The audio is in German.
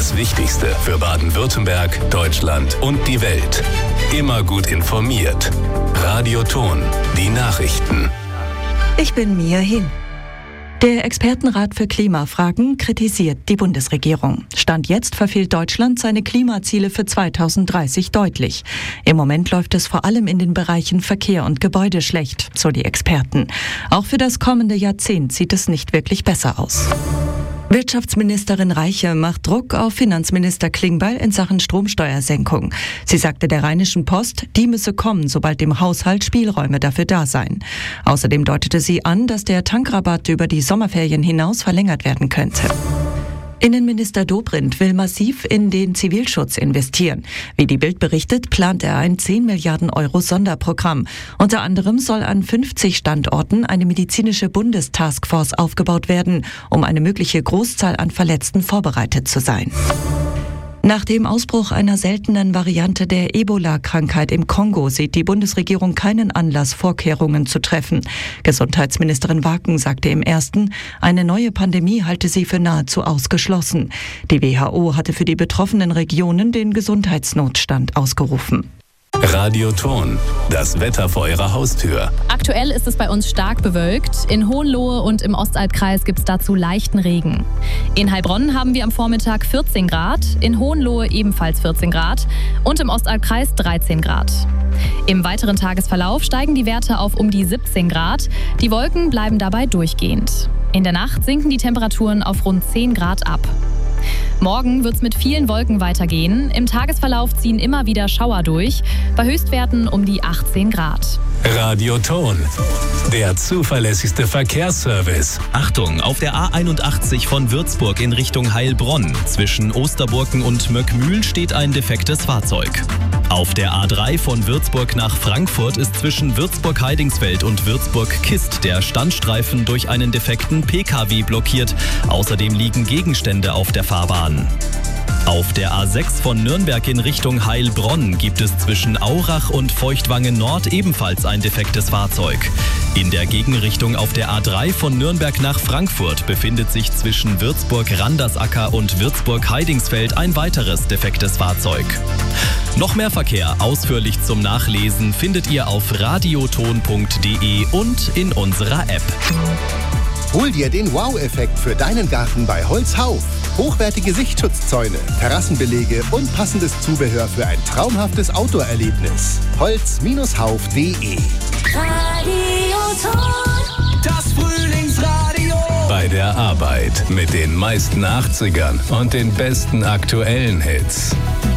Das Wichtigste für Baden-Württemberg, Deutschland und die Welt. Immer gut informiert. Radio Thon, die Nachrichten. Ich bin Mia Hin. Der Expertenrat für Klimafragen kritisiert die Bundesregierung. Stand jetzt verfehlt Deutschland seine Klimaziele für 2030 deutlich. Im Moment läuft es vor allem in den Bereichen Verkehr und Gebäude schlecht, so die Experten. Auch für das kommende Jahrzehnt sieht es nicht wirklich besser aus. Wirtschaftsministerin Reiche macht Druck auf Finanzminister Klingbeil in Sachen Stromsteuersenkung. Sie sagte der Rheinischen Post, die müsse kommen, sobald im Haushalt Spielräume dafür da seien. Außerdem deutete sie an, dass der Tankrabatt über die Sommerferien hinaus verlängert werden könnte. Innenminister Dobrindt will massiv in den Zivilschutz investieren. Wie die Bild berichtet, plant er ein 10 Milliarden Euro Sonderprogramm. Unter anderem soll an 50 Standorten eine medizinische Bundestaskforce aufgebaut werden, um eine mögliche Großzahl an Verletzten vorbereitet zu sein. Nach dem Ausbruch einer seltenen Variante der Ebola-Krankheit im Kongo sieht die Bundesregierung keinen Anlass, Vorkehrungen zu treffen. Gesundheitsministerin Waken sagte im Ersten, eine neue Pandemie halte sie für nahezu ausgeschlossen. Die WHO hatte für die betroffenen Regionen den Gesundheitsnotstand ausgerufen. Radio Thon, das Wetter vor Ihrer Haustür. Aktuell ist es bei uns stark bewölkt. In Hohenlohe und im Ostalbkreis gibt es dazu leichten Regen. In Heilbronn haben wir am Vormittag 14 Grad, in Hohenlohe ebenfalls 14 Grad und im Ostalbkreis 13 Grad. Im weiteren Tagesverlauf steigen die Werte auf um die 17 Grad. Die Wolken bleiben dabei durchgehend. In der Nacht sinken die Temperaturen auf rund 10 Grad ab. Morgen wird es mit vielen Wolken weitergehen. Im Tagesverlauf ziehen immer wieder Schauer durch, bei Höchstwerten um die 18 Grad. Radio Thon, der zuverlässigste Verkehrsservice. Achtung, auf der A81 von Würzburg in Richtung Heilbronn. Zwischen Osterburken und Möckmühl steht ein defektes Fahrzeug. Auf der A3 von Würzburg nach Frankfurt ist zwischen Würzburg-Heidingsfeld und Würzburg-Kist der Standstreifen durch einen defekten PKW blockiert. Außerdem liegen Gegenstände auf der Fahrbahn. Auf der A6 von Nürnberg in Richtung Heilbronn gibt es zwischen Aurach und Feuchtwangen Nord ebenfalls ein defektes Fahrzeug. In der Gegenrichtung auf der A3 von Nürnberg nach Frankfurt befindet sich zwischen Würzburg-Randersacker und Würzburg-Heidingsfeld ein weiteres defektes Fahrzeug. Noch mehr Verkehr ausführlich zum Nachlesen findet ihr auf radioton.de und in unserer App. Hol dir den Wow-Effekt für deinen Garten bei Holzhauf. Hochwertige Sichtschutzzäune, Terrassenbelege und passendes Zubehör für ein traumhaftes Outdoor-Erlebnis. Holz-hauf.de. Radio Thon. Das Frühlingsradio. Bei der Arbeit mit den meisten 80ern und den besten aktuellen Hits.